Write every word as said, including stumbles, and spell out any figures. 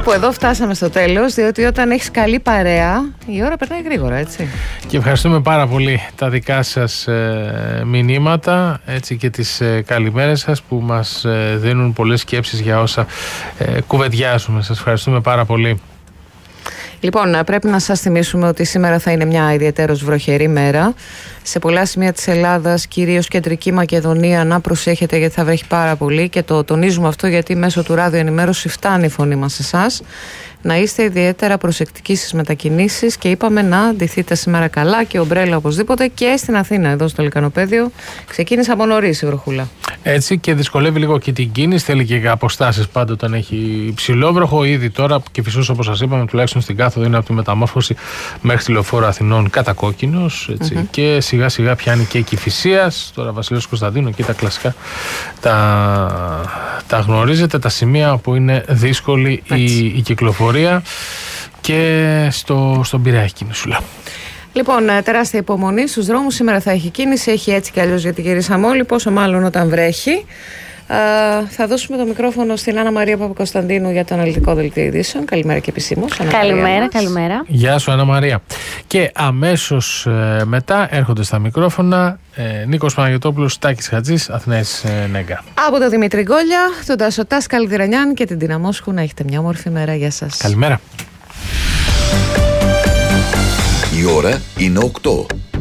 Κάπου εδώ φτάσαμε στο τέλος, διότι όταν έχεις καλή παρέα, η ώρα περνάει γρήγορα, έτσι. Και ευχαριστούμε πάρα πολύ τα δικά σας ε, μηνύματα, έτσι, και τις ε, καλημέρες σας που μας ε, δίνουν πολλές σκέψεις για όσα ε, κουβεντιάζουμε. Σας ευχαριστούμε πάρα πολύ. Λοιπόν, πρέπει να σας θυμίσουμε ότι σήμερα θα είναι μια ιδιαίτερος βροχερή μέρα. Σε πολλά σημεία της Ελλάδας, κυρίως κεντρική Μακεδονία, να προσέχετε γιατί θα βρέχει πάρα πολύ, και το τονίζουμε αυτό γιατί μέσω του ράδιο ενημέρωση φτάνει η φωνή μας σε εσάς. Να είστε ιδιαίτερα προσεκτικοί στις μετακινήσεις και είπαμε να ντυθείτε σήμερα καλά και ομπρέλα οπωσδήποτε, και στην Αθήνα, εδώ στο Λυκανοπαίδιο. Ξεκίνησε από νωρίς η βροχούλα. Έτσι, και δυσκολεύει λίγο και την κίνηση, θέλει και αποστάσεις πάντα όταν έχει υψηλό βροχο. Ήδη τώρα και φυσούς, όπως σας είπαμε, τουλάχιστον στην κάθοδο είναι από τη Μεταμόρφωση μέχρι τη Λεωφόρο Αθηνών κατακόκκινος. Mm-hmm. Και σιγά σιγά πιάνει και η Κηφισίας. Τώρα Βασιλέως Κωνσταντίνου, και τα κλασικά τα, τα γνωρίζετε, τα σημεία που είναι δύσκολη η, η κυκλοφορία, και στο, στον Πειραιά έχει κίνησουλα. Λοιπόν, τεράστια υπομονή στους δρόμους. Σήμερα θα έχει κίνηση, έχει έτσι κι αλλιώς γιατί γυρίσαμε όλοι, πόσο μάλλον όταν βρέχει. Uh, θα δώσουμε το μικρόφωνο στην Άννα Μαρία Παπακοσταντίνου για το αναλυτικό δελτίο ειδήσεων. Καλημέρα και επισήμως. Καλημέρα, καλημέρα. Γεια σου, Άννα Μαρία. Και αμέσως ε, μετά έρχονται στα μικρόφωνα ε, Νίκος Παναγιωτόπουλος, Τάκης Χατζής, Αθηναής ε, Νέγκα. Από το Δημήτρη Γκόλια, τον Τάσο Τάσκαλ Διρανιάν και την Τίνα Μόσχου. Να έχετε μια όμορφη μέρα. Γεια σας. Καλημέρα. Η ώρα είναι οκτώ.